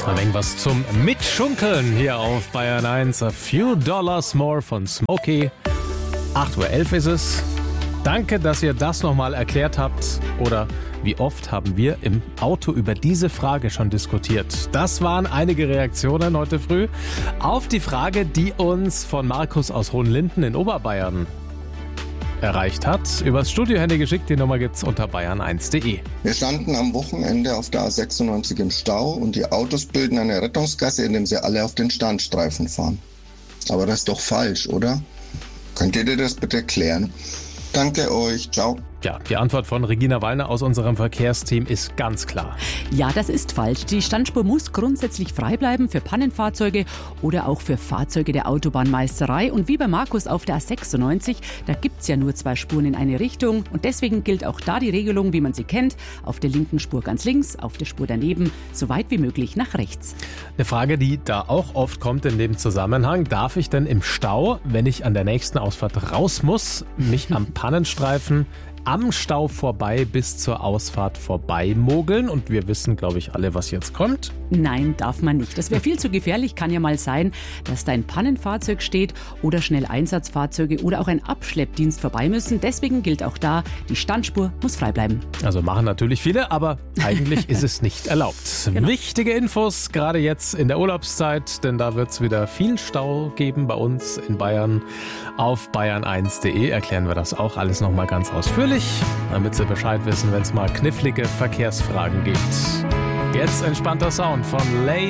Ein wenig was zum Mitschunkeln hier auf Bayern 1. A Few Dollars More von Smokey. 8:11 Uhr ist es. Danke, dass ihr das nochmal erklärt habt. Oder wie oft haben wir im Auto über diese Frage schon diskutiert? Das waren einige Reaktionen heute früh auf die Frage, die uns von Markus aus Hohenlinden in Oberbayern erreicht hat. Übers Studiohandy geschickt, die Nummer gibt's unter bayern1.de. Wir standen am Wochenende auf der A96 im Stau und die Autos bilden eine Rettungsgasse, indem sie alle auf den Standstreifen fahren. Aber das ist doch falsch, oder? Könnt ihr dir das bitte klären? Danke euch, ciao. Ja, die Antwort von Regina Wallner aus unserem Verkehrsteam ist ganz klar. Ja, das ist falsch. Die Standspur muss grundsätzlich frei bleiben für Pannenfahrzeuge oder auch für Fahrzeuge der Autobahnmeisterei. Und wie bei Markus auf der A96, da gibt es ja nur 2 Spuren in eine Richtung. Und deswegen gilt auch da die Regelung, wie man sie kennt. Auf der linken Spur ganz links, auf der Spur daneben, so weit wie möglich nach rechts. Eine Frage, die da auch oft kommt in dem Zusammenhang. Darf ich denn im Stau, wenn ich an der nächsten Ausfahrt raus muss, mich am Pannenstreifen am Stau vorbei bis zur Ausfahrt vorbei mogeln? Und wir wissen, glaube ich, alle, was jetzt kommt. Nein, darf man nicht. Das wäre viel zu gefährlich. Kann ja mal sein, dass da ein Pannenfahrzeug steht oder schnell Einsatzfahrzeuge oder auch ein Abschleppdienst vorbei müssen. Deswegen gilt auch da, die Standspur muss frei bleiben. Also machen natürlich viele, aber eigentlich ist es nicht erlaubt. Genau. Wichtige Infos, gerade jetzt in der Urlaubszeit, denn da wird es wieder viel Stau geben bei uns in Bayern. Auf bayern1.de erklären wir das auch alles nochmal ganz ausführlich, damit Sie Bescheid wissen, wenn es mal knifflige Verkehrsfragen gibt. Jetzt entspannter Sound von Lay